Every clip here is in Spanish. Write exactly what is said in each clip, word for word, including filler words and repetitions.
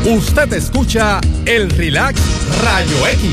Usted escucha el Relax Rayo X.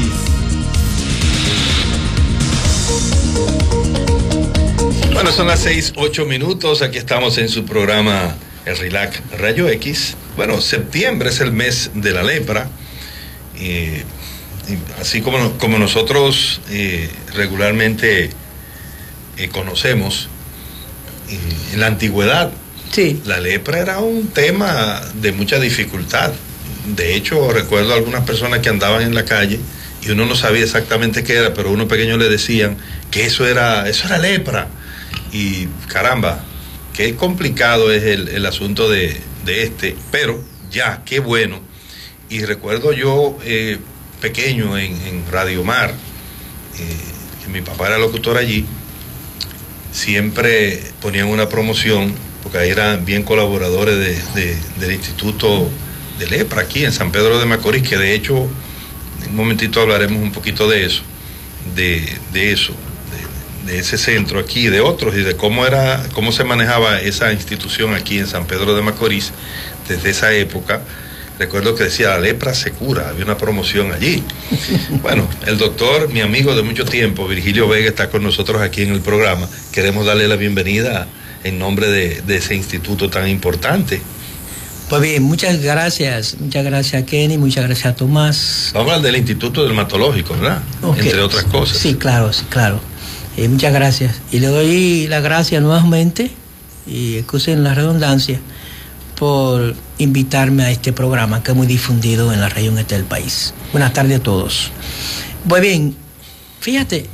Bueno, son las seis, ocho minutos. Aquí estamos en su programa El Relax Rayo X. Bueno, septiembre es el mes de la lepra. Eh, así como, como nosotros eh, regularmente eh, conocemos, eh, en la antigüedad, sí, la lepra era un tema de mucha dificultad. De hecho, recuerdo a algunas personas que andaban en la calle y uno no sabía exactamente qué era, pero a uno pequeño le decían que eso era, eso era lepra. Y caramba, qué complicado es el, el asunto de, de este, pero ya, qué bueno. Y recuerdo yo, eh, pequeño en, en Radio Mar, eh, que mi papá era locutor allí, siempre ponían una promoción, porque ahí eran bien colaboradores de, de, del Instituto de Lepra aquí en San Pedro de Macorís, que de hecho en un momentito hablaremos un poquito de eso, de, de eso, de, de ese centro aquí, de otros, y de cómo era, cómo se manejaba esa institución aquí en San Pedro de Macorís desde esa época. Recuerdo que decía, la lepra se cura, había una promoción allí. Bueno, el doctor, mi amigo de mucho tiempo, Virgilio Vega, está con nosotros aquí en el programa. Queremos darle la bienvenida en nombre de, de ese instituto tan importante. Pues bien, muchas gracias, muchas gracias a Kenny, muchas gracias a Tomás. Vamos a hablar del Instituto Dermatológico, ¿verdad? Okay. Entre otras cosas. Sí, claro, sí, claro. Eh, muchas gracias. Y le doy las gracias nuevamente, y excusen la redundancia, por invitarme a este programa que es muy difundido en la región este del país. Buenas tardes a todos. Pues bien, fíjate,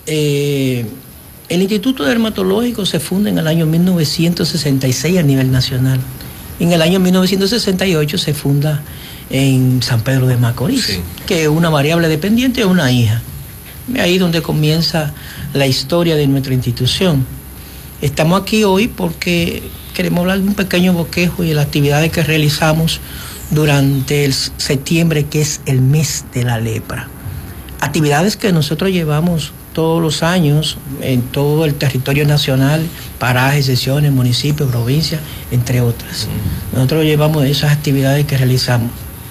eh, el Instituto Dermatológico se funda en el año mil novecientos sesenta y seis a nivel nacional. En el año mil novecientos sesenta y ocho se funda en San Pedro de Macorís, sí, que es una variable dependiente de una hija. Ahí donde comienza la historia de nuestra institución. Estamos aquí hoy porque queremos hablar de un pequeño bosquejo y de las actividades que realizamos durante el septiembre, que es el mes de la lepra. Actividades que nosotros llevamos todos los años en todo el territorio nacional, parajes, sesiones, municipios, provincias, entre otras. Nosotros llevamos esas actividades que realizamos.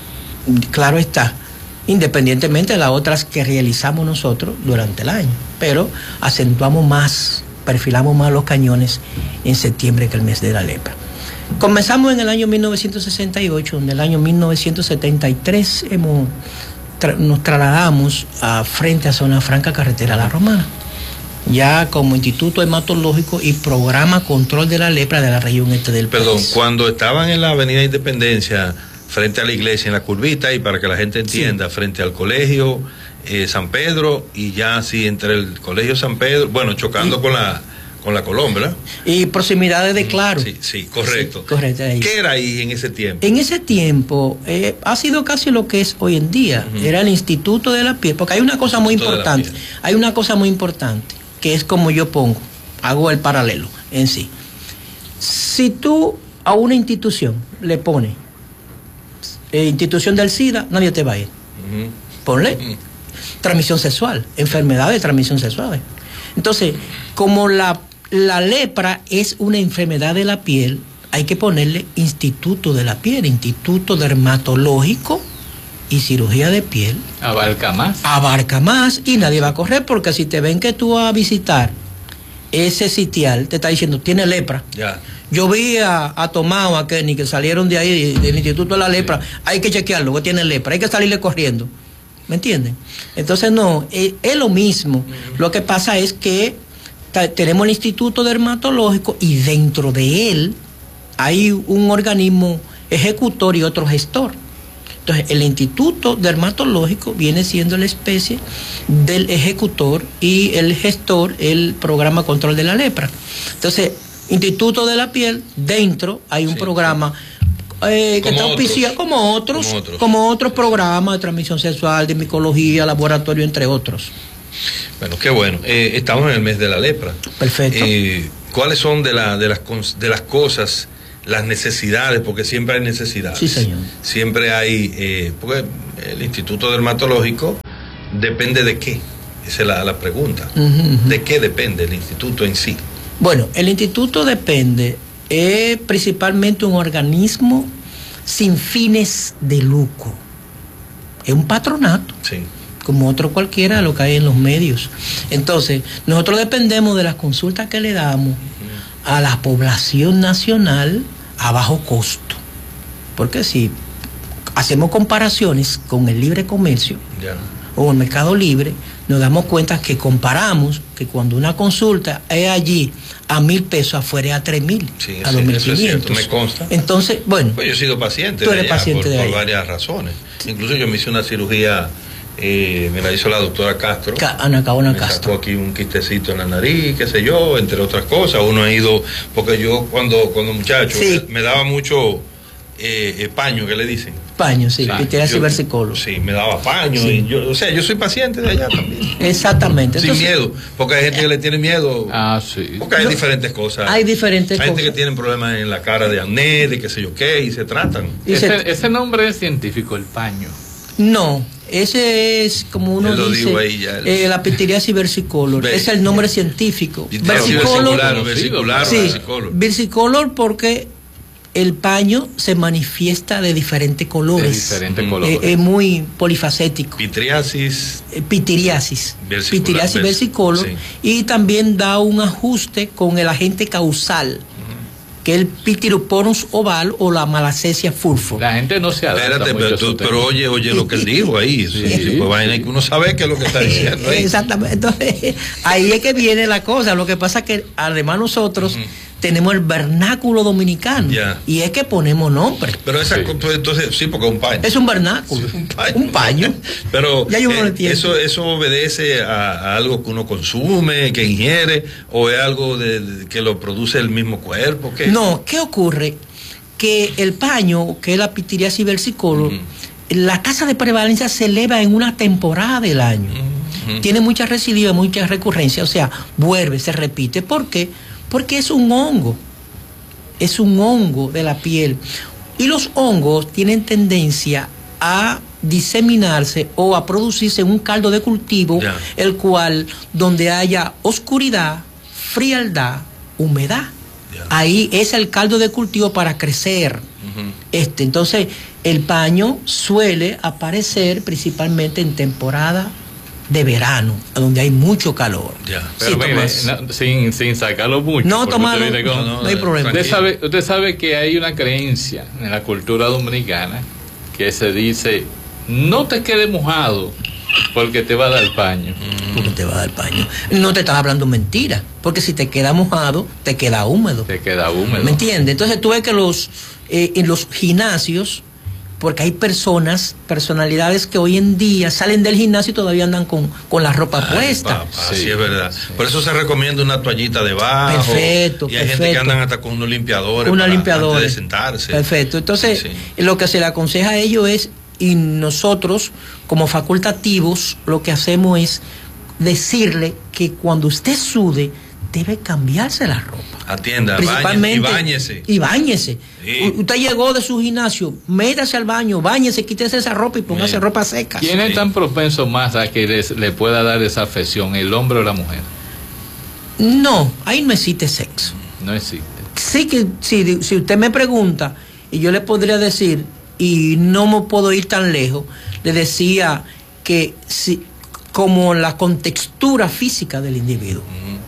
Claro está, independientemente de las otras que realizamos nosotros durante el año, pero acentuamos más, perfilamos más los cañones en septiembre, que es el mes de la lepra. Comenzamos en el año mil novecientos sesenta y ocho, en el año mil novecientos setenta y tres hemos, tra nos trasladamos a frente a Zona Franca, carretera La Romana, ya como Instituto Hematológico y Programa Control de la Lepra de la región este del Perdón, país. Cuando estaban en la Avenida Independencia, frente a la iglesia, en la curvita, y para que la gente entienda, sí, frente al colegio eh, San Pedro, y ya así entre el colegio San Pedro, bueno, chocando y, con la con la Colón, ¿verdad? Y proximidades de Claro. Sí, sí, correcto. Sí, correcto, ahí. ¿Qué era ahí en ese tiempo? En ese tiempo eh, ha sido casi lo que es hoy en día. Uh-huh. Era el Instituto de la Piel, porque hay una cosa muy importante, hay una cosa muy importante, que es como yo pongo, hago el paralelo en sí. Si tú a una institución le pones eh, institución del SIDA, nadie te va a ir. Uh-huh. Ponle uh-huh. transmisión sexual, enfermedades de transmisión sexual. Entonces, como la, la lepra es una enfermedad de la piel, hay que ponerle Instituto de la Piel, Instituto Dermatológico y Cirugía de Piel. Abarca más. Abarca más, y nadie va a correr, porque si te ven que tú vas a visitar ese sitial, te está diciendo, tiene lepra. Ya. Yo vi a, a Tomás o a Kenny que salieron de ahí, del Instituto de la Lepra, sí, hay que chequearlo, que tiene lepra, hay que salirle corriendo. ¿Me entienden? Entonces no, es, es lo mismo. Uh-huh. Lo que pasa es que tenemos el Instituto Dermatológico y dentro de él hay un organismo ejecutor y otro gestor. Entonces el Instituto Dermatológico viene siendo la especie del ejecutor y el gestor, el programa control de la lepra. Entonces, Instituto de la Piel, dentro hay un sí, programa eh, que está auspiciado como otros, como otros, como otros programas de transmisión sexual, de micología, laboratorio, entre otros. Bueno, qué bueno. Eh, estamos en el mes de la lepra. Perfecto. Eh, ¿Cuáles son de, la, de, las, de las cosas, las necesidades? Porque siempre hay necesidades. Sí, señor. Siempre hay, eh, porque el Instituto Dermatológico depende de qué. Esa es la, la pregunta. Uh-huh, uh-huh. ¿De qué depende el instituto en sí? Bueno, el instituto depende, es principalmente un organismo sin fines de lucro. Es un patronato. Sí. Como otro cualquiera de lo que hay en los medios. Entonces, nosotros dependemos de las consultas que le damos a la población nacional a bajo costo. Porque si hacemos comparaciones con el libre comercio Ya. o el mercado libre, nos damos cuenta que comparamos que cuando una consulta es allí a mil pesos, afuera es a tres mil, Sí, a sí, dos mil eso es quinientos. cierto, me consta. Entonces, bueno. Pues yo he sido paciente tú de eres allá, paciente por, de por allá. varias razones. Incluso yo me hice una cirugía, eh, me la hizo la doctora Castro. Ca- Ana Caona Me Castro. sacó aquí un quistecito en la nariz, qué sé yo, entre otras cosas. Uno ha ido, porque yo cuando, cuando muchacho, Sí. me, me daba mucho eh, eh, paño, ¿qué le dicen? Paño, sí, Ah, que te hace yo- versicolo. Sí, me daba paño. Sí. Y yo, o sea, yo soy paciente de allá también. Exactamente. Sin Entonces, miedo, porque hay gente que le tiene miedo. Ah, sí. Porque hay No, diferentes cosas. hay diferentes Hay gente cosas. que tiene problemas en la cara de acné, de qué sé yo qué, y se tratan. y se- Ese, ese nombre es científico, el paño. No, ese es como uno Él lo dice, dijo ahí ya, el- eh, la pitiriasis versicolor. Ve. Es el nombre científico. Versicolor, Versicolor, versicular, sí, versicolor. versicolor porque el paño se manifiesta de diferentes De colores. diferentes Mm. colores. Eh, es muy polifacético. Pitriasis. Eh, Pitiriasis. Versicular, Pitiriasis vers- versicolor. sí. Y también da un ajuste con el agente causal, que es el Pityroporus oval o la Malassezia fulfo. La gente no se adapta Espérate, mucho a pero, esos tú- temas. pero oye, oye lo que él dijo ahí. Sí, Sí. sí, pues vaina que uno sabe qué es lo que está diciendo ahí. Exactamente. Entonces, ahí es que viene la cosa. Lo que pasa es que además nosotros Ujú. tenemos el vernáculo dominicano. Ya. Y es que ponemos nombre. Pero esa, Sí. pues, entonces, sí, porque es un paño. Es un vernáculo. Un paño. Un paño. Pero Ya yo no lo eh, entiendo. eso, eso obedece a, a algo que uno consume, que ingiere, o es algo de, de- que lo produce el mismo cuerpo. ¿Qué? No, ¿qué ocurre? Que el paño, que es la pitiriasis versicolor, Ujú. la tasa de prevalencia se eleva en una temporada del año. Ujú. Tiene mucha recidiva, mucha recurrencia, o sea, vuelve, se repite. ¿Por qué? Porque es un hongo. Es un hongo de la piel. Y los hongos tienen tendencia a diseminarse o a producirse en un caldo de cultivo, Ya. el cual, donde haya oscuridad, frialdad, humedad. Ya. Ahí es el caldo de cultivo para crecer. Ujú. Este, entonces, el paño suele aparecer principalmente en temporada de verano, donde hay mucho calor. Ya. Pero Sí, mire, Tomás. no, sin, sin sacarlo mucho. No, porque Tomás, usted no, viene con- no, no hay problema. Usted tranquilo. sabe, usted sabe que hay una creencia en la cultura dominicana que se dice, no te quedes mojado porque te va a dar paño. Porque te va a dar paño. No te estás hablando mentira, porque si te queda mojado, te queda húmedo. Te queda húmedo. ¿Me entiendes? Entonces tú ves que los eh, en los gimnasios, porque hay personas, personalidades que hoy en día salen del gimnasio y todavía andan con, con la ropa Ay, puesta. papá, Sí, sí, es verdad. sí. Por eso se recomienda una toallita debajo. Perfecto, Y hay gente que perfecto. andan hasta con unos limpiadores. Una para- limpiadora. antes de sentarse. Perfecto. Entonces, Sí, lo que se le aconseja a ellos es, y nosotros como facultativos, lo que hacemos es decirle que cuando usted sude, debe cambiarse la ropa. Atienda, Principalmente. bañe- y báñese. Y báñese. Sí. U- Usted llegó de su gimnasio, métase al baño, báñese, quítese esa ropa y póngase Sí. ropa seca. ¿Quién Sí. es tan propenso más a que les- le pueda dar esa afección, el hombre o la mujer? No, ahí no existe sexo. No existe. Sí que si, si usted me pregunta, y yo le podría decir, y no me puedo ir tan lejos, le decía que si, como la contextura física del individuo.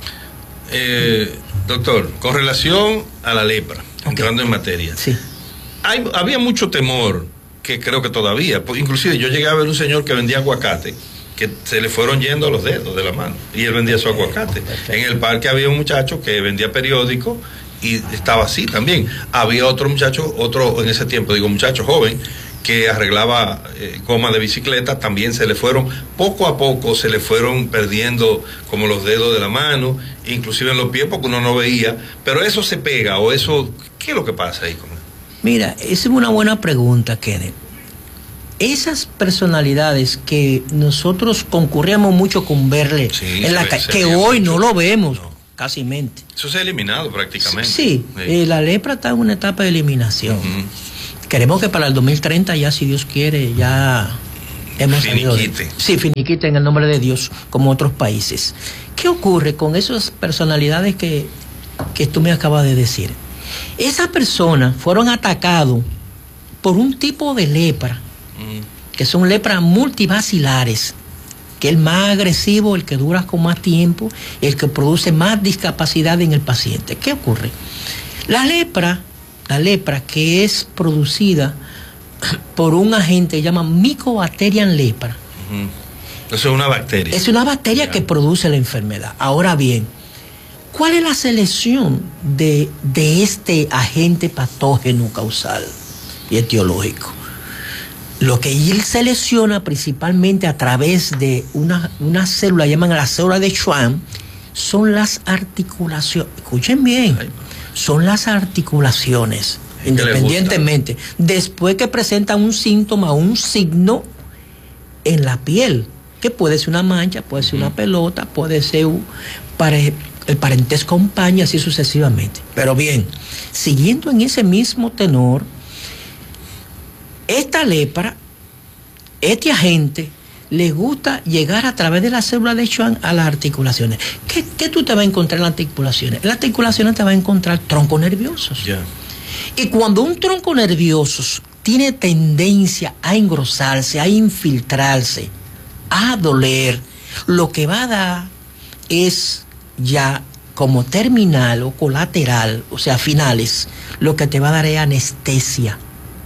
Eh, doctor, con relación a la lepra, Ok. entrando en materia, Sí. hay, había mucho temor, que creo que todavía, pues, inclusive yo llegué a ver un señor que vendía aguacate, que se le fueron yendo los dedos de la mano, y él vendía su aguacate. En el parque había un muchacho que vendía periódico y estaba así también. Había otro muchacho, otro en ese tiempo, digo muchacho joven, que arreglaba eh, goma de bicicleta, también se le fueron, poco a poco se le fueron perdiendo como los dedos de la mano, inclusive en los pies porque uno no veía, pero eso se pega o eso, ¿qué es lo que pasa ahí con él? Mira, esa es una buena pregunta, Kenneth. Esas personalidades que nosotros concurríamos mucho con verle Sí, en la se- calle, se que veía hoy mucho. no lo vemos, No. casi mente. Eso se ha eliminado prácticamente. Sí, eh, la lepra está en una etapa de eliminación. Ujú. Queremos que para el dos mil treinta ya, si Dios quiere, ya hemos salido de- Finiquite. Sí, finiquite en el nombre de Dios, como otros países. ¿Qué ocurre con esas personalidades que, que tú me acabas de decir? Esas personas fueron atacados por un tipo de lepra, mm. que son lepras multibacilares, que es el más agresivo, el que dura con más tiempo, el que produce más discapacidad en el paciente. ¿Qué ocurre? La lepra, la lepra que es producida por un agente que se llama Mycobacterium lepra. Uh-huh. Eso es una bacteria. Es una bacteria ya. que produce la enfermedad. Ahora bien, ¿cuál es la selección de, de este agente patógeno causal y etiológico? Lo que él selecciona principalmente a través de una, una célula, llaman a la célula de Schwann, son las articulaciones. Escuchen bien, son las articulaciones, independientemente. Después que presentan un síntoma, un signo en la piel, que puede ser una mancha, puede ser una pelota, puede ser un, pare, el parentesco acompaña, así sucesivamente. Pero bien, siguiendo en ese mismo tenor, esta lepra, este agente, le gusta llegar a través de la célula de Schwann a las articulaciones. ¿Qué, qué tú te vas a encontrar en las articulaciones? En las articulaciones te vas a encontrar troncos nerviosos. Yeah. Y cuando un tronco nervioso tiene tendencia a engrosarse, a infiltrarse, a doler, lo que va a dar es ya como terminal o colateral, o sea, finales, lo que te va a dar es anestesia.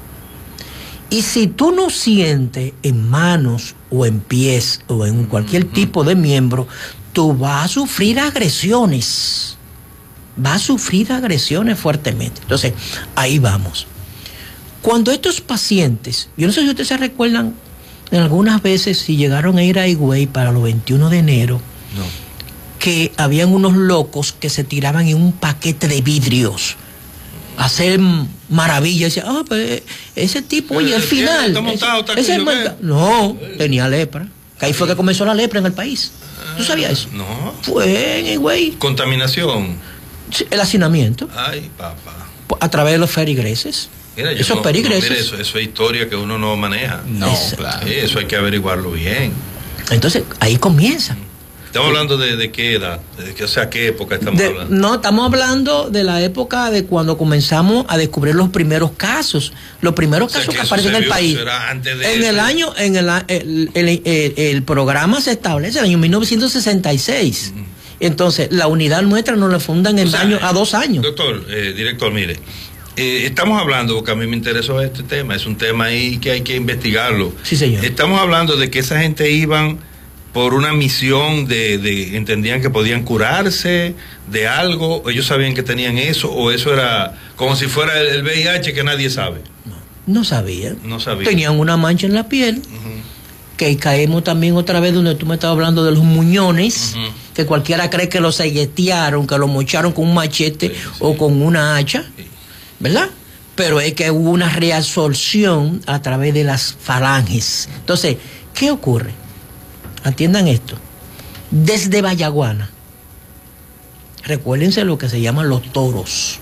Y si tú no sientes en manos o en pies o en cualquier uh-huh. tipo de miembro, tú vas a sufrir agresiones. Vas a sufrir agresiones fuertemente. Entonces, ahí vamos. Cuando estos pacientes, yo no sé si ustedes se recuerdan, en algunas veces si llegaron a ir a Higüey para los veintiuno de enero, no. que habían unos locos que se tiraban en un paquete de vidrios hacer maravillas. Decía, ah, pues ese tipo, y al final. Está montado, está ese, ese monta... No, tenía lepra. Que ahí fue que comenzó la lepra en el país. ¿Tú sabías eso? No. Fue en güey. Contaminación. El hacinamiento. Ay, papá. A través de los ferigreses. Mira, yo Esos no, perigreses. No, mire, eso, eso es historia que uno no maneja. No, eso, claro. Sí, eso hay que averiguarlo bien. Entonces, ahí comienza. Estamos hablando de, de qué edad, de qué, o sea, qué época estamos de, hablando. No, estamos hablando de la época de cuando comenzamos a descubrir los primeros casos, los primeros o sea, casos que, que aparecen en el país. Antes de en ese. el año, en el, el, el, el, el programa se establece en el año mil novecientos sesenta y seis. Uh-huh. Entonces, la unidad nuestra nos la fundan en o sea, año, a dos años. Doctor, eh, director, mire, eh, estamos hablando, porque a mí me interesó este tema, es un tema ahí que hay que investigarlo. Sí, señor. Estamos hablando de que esa gente iban por una misión de, de, entendían que podían curarse de algo, ellos sabían que tenían eso, o eso era como si fuera el, el V I H que nadie sabe. No, no sabían. No sabían. Tenían una mancha en la piel, uh-huh. que caemos también otra vez donde tú me estabas hablando de los muñones, uh-huh. que cualquiera cree que los selletearon, que los mocharon con un machete sí, sí. o con una hacha, sí. ¿verdad? Pero es que hubo una reabsorción a través de las falanges. Entonces, ¿qué ocurre? Atiendan esto. Desde Vallaguana, recuérdense lo que se llaman los toros.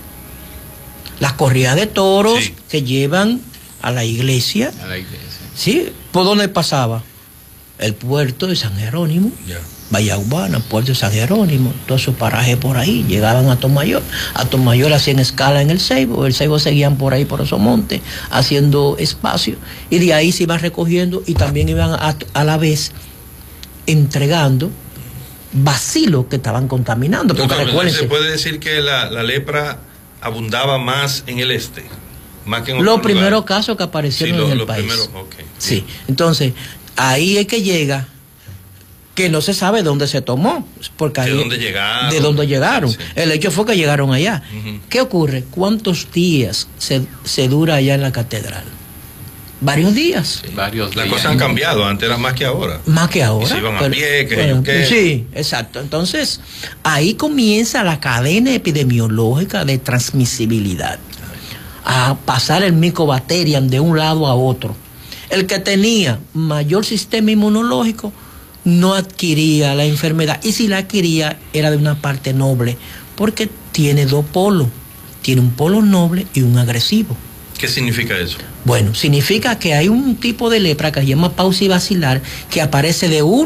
Las corridas de toros sí. que llevan a la iglesia. A la iglesia. ¿Sí? ¿Por dónde pasaba? El puerto de San Jerónimo. Yeah. Vallaguana, puerto de San Jerónimo, todos esos parajes por ahí, llegaban a Tomayor. A Tomayor hacían escala en el Ceibo, el Ceibo seguían por ahí por esos montes, haciendo espacio, y de ahí se iban recogiendo y también iban a, a la vez entregando bacilos que estaban contaminando. Porque Doctor, recuérdense, ¿se puede decir que la, la lepra abundaba más en el este? Más que en los primeros casos que aparecieron sí, lo, en el país. Primeros, okay. Sí, sí. Entonces, ahí es que llega, que no se sabe dónde se tomó. Porque ahí, ¿De dónde llegaron? De dónde llegaron. Sí. El hecho fue que llegaron allá. Uh-huh. ¿Qué ocurre? ¿Cuántos días se, se dura allá en la catedral? Varios días. Sí, varios Las días. cosas han cambiado, antes era más que ahora. Más que ahora. Se iban a pero, pie, que bueno, qué. Sí, exacto. Entonces, ahí comienza la cadena epidemiológica de transmisibilidad. A pasar el Mycobacterium de un lado a otro. El que tenía mayor sistema inmunológico no adquiría la enfermedad. Y si la adquiría, era de una parte noble. Porque tiene dos polos. Tiene un polo noble y un agresivo. ¿Qué significa eso? Bueno, significa que hay un tipo de lepra que se llama paucibacilar que aparece de uno